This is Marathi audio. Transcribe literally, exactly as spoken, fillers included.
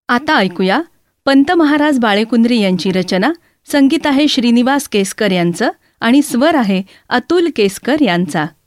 आता ऐकूया पंत महाराज बाळेकुंद्रे यांची रचना. संगीत आहे श्रीनिवास केसकर यांचं आणि स्वर आहे अतुल केसकर यांचा.